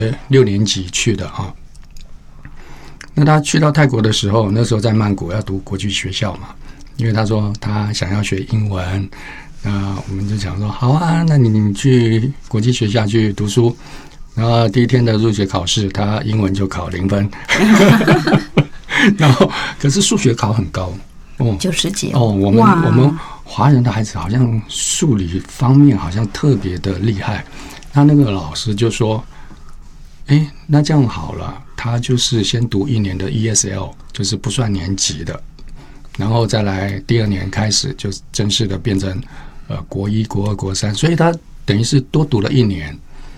6年级去的啊。那他去到泰国的时候，那时候在曼谷要读国际学校嘛，因为他说他想要学英文，那我们就讲说好啊，那你去国际学校去读书。然后第一天的入学考试，他英文就考0分，然后可是数学考很高 ，90几我们华人的孩子好像数理方面好像特别的厉害。那个老师就说，那这样好了，他就是先读1年的 ESL， 就是不算年级的，然后再来第2年开始就正式的变成国1、国2、国3，所以他等于是多读了1年。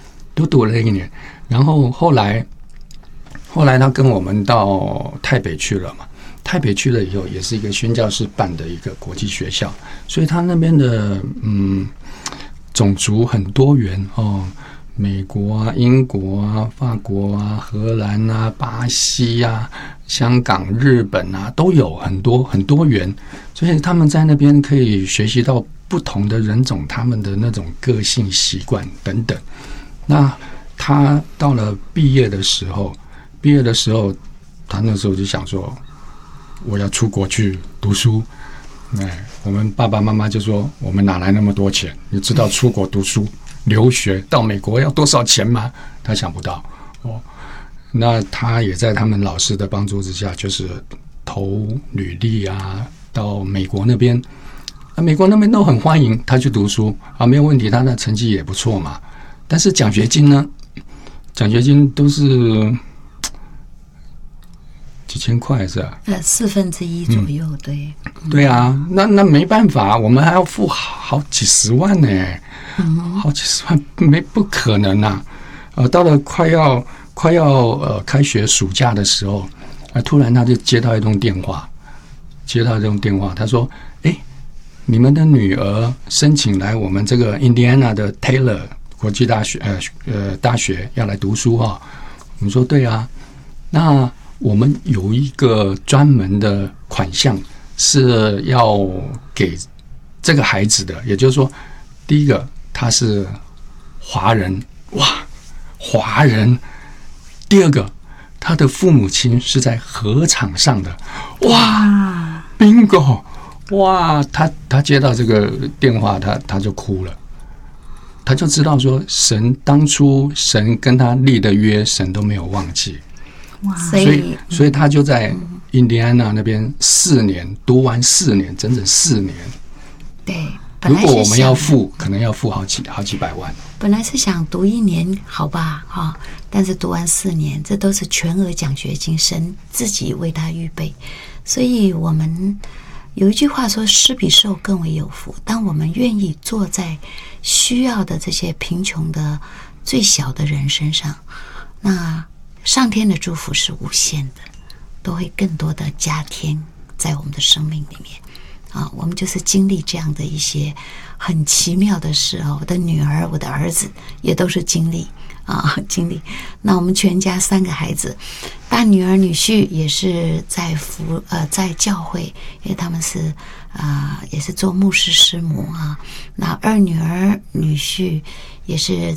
然后后来他跟我们到台北去了嘛。台北去了以后，也是一个宣教士办的一个国际学校，所以他那边的种族很多元美国啊、英国啊、法国啊、荷兰啊、巴西啊、香港、日本啊，都有很多元，所以他们在那边可以学习到不同的人种，他们的那种个性、习惯等等。那他到了毕业的时候，他那时候就想说，我要出国去读书。我们爸爸妈妈就说，我们哪来那么多钱？你知道出国读书、留学到美国要多少钱吗？他想不到那他也在他们老师的帮助之下，就是投履历啊，到美国那边。美国那边都很欢迎他去读书没有问题，他的成绩也不错嘛。但是奖学金呢？奖学金都是几千块是吧 ？1/4左右，对。 对啊，那没办法，我们还要付好几十万呢，好几十万不可能啊！到了快要开学暑假的时候，突然他就接到一通电话，他说：“你们的女儿申请来我们这个印第安纳的 Taylor。”国际大学要来读书我们说对啊，那我们有一个专门的款项是要给这个孩子的，也就是说，第一个他是华人，华人；第二个他的父母亲是在禾场上的，bingo， 他接到这个电话，他就哭了。他就知道说，当初神跟他立的约，神都没有忘记。所以他就在印第安纳那边4年读完4年，整整4年。 对， 如果我们要付，可能要付好几百万。 本来是想读1年，好吧，但是读完4年，这都是全额奖学金，神自己为他预备。所以我们有一句话说，施比受更为有福。当我们愿意坐在需要的这些贫穷的最小的人身上，那上天的祝福是无限的，都会更多的加添在我们的生命里面我们就是经历这样的一些很奇妙的事我的女儿、我的儿子也都是经历。那我们全家3个孩子，大女儿、女婿也是在教会，因为他们是也是做牧师师母那2女儿、女婿也是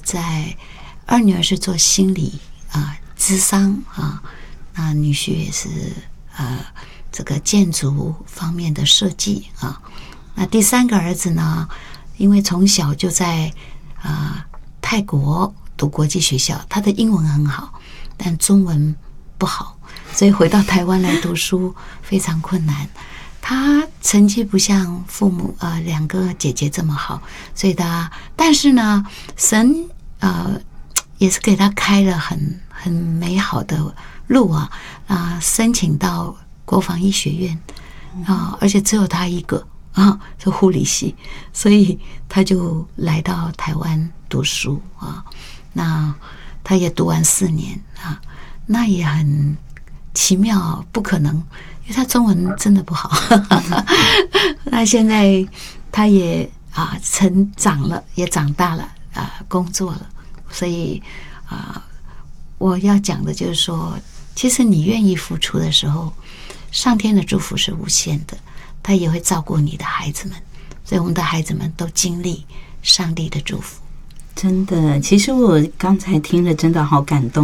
2女儿是做心理咨商那女婿也是这个建筑方面的设计那第3个儿子呢，因为从小就在泰国读国际学校，他的英文很好，但中文不好，所以回到台湾来读书非常困难。他成绩不像父母2个姐姐这么好，所以但是呢，神也是给他开了很美好的路申请到国防医学院而且只有他一个是护理系，所以他就来到台湾读书那他也读完4年那也很奇妙，不可能，因为他中文真的不好那现在他也成长了，也长大了工作了，所以我要讲的就是说，其实你愿意付出的时候，上天的祝福是无限的，他也会照顾你的孩子们，所以我们的孩子们都经历上帝的祝福。 真的，其实我刚才听了真的好感动。